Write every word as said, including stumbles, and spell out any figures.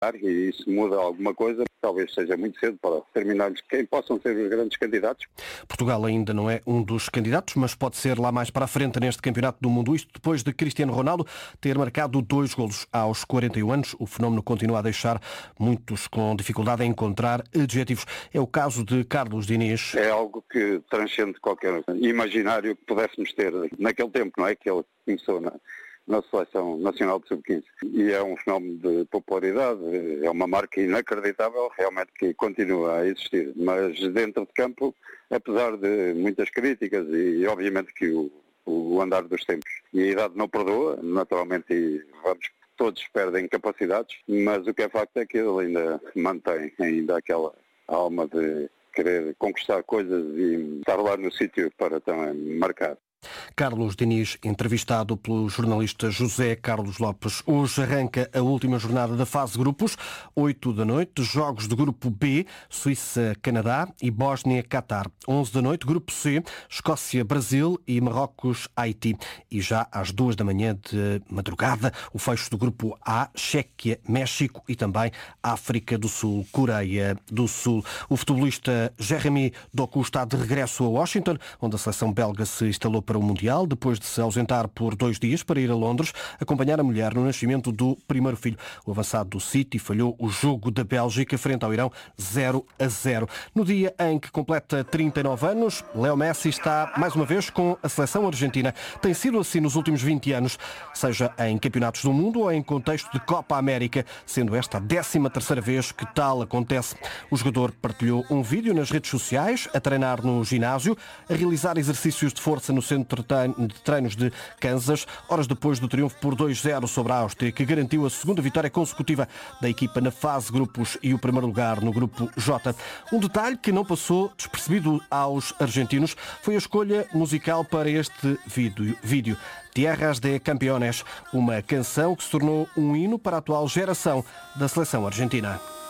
e isso muda alguma coisa, talvez seja muito cedo para determinar-lhes quem possam ser os grandes candidatos. Portugal ainda não é um dos candidatos, mas pode ser lá mais para a frente neste Campeonato do Mundo. Isto depois de Cristiano Ronaldo ter marcado dois golos aos quarenta e um anos. O fenómeno continua a deixar muitos com dificuldade em encontrar adjetivos. É o caso de Carlos Diniz. É algo que transcende qualquer imaginário que pudéssemos ter naquele tempo, não é? Que ele começou na... na Seleção Nacional de sub quinze. E é um fenómeno de popularidade, é uma marca inacreditável, realmente, que continua a existir. Mas dentro de campo, apesar de muitas críticas e, obviamente, que o, o andar dos tempos e a idade não perdoa, naturalmente, e vamos, todos perdem capacidades, mas o que é facto é que ele ainda mantém ainda aquela alma de querer conquistar coisas e estar lá no sítio para também marcar. Carlos Diniz, entrevistado pelo jornalista José Carlos Lopes. Hoje arranca a última jornada da fase de grupos, oito da noite, jogos do grupo B, Suíça-Canadá e Bósnia-Catar. onze da noite, grupo C, Escócia-Brasil e Marrocos-Haiti. E já às duas da manhã de madrugada, o fecho do grupo A, Chequia-México e também África do Sul, Coreia do Sul. O futebolista Jérémy Doku está de regresso a Washington, onde a seleção belga se instalou para o Mundial, depois de se ausentar por dois dias para ir a Londres acompanhar a mulher no nascimento do primeiro filho. O avançado do City falhou o jogo da Bélgica frente ao Irão zero a zero. No dia em que completa trinta e nove anos, Leo Messi está mais uma vez com a seleção argentina. Tem sido assim nos últimos vinte anos, seja em campeonatos do mundo ou em contexto de Copa América, sendo esta a décima terceira vez que tal acontece. O jogador partilhou um vídeo nas redes sociais, a treinar no ginásio, a realizar exercícios de força no centro de treinos de Kansas, horas depois do triunfo por dois a zero sobre a Áustria, que garantiu a segunda vitória consecutiva da equipa na fase de grupos e o primeiro lugar no grupo J. Um detalhe que não passou despercebido aos argentinos foi a escolha musical para este vídeo. Tierras de Campeones, uma canção que se tornou um hino para a atual geração da seleção argentina.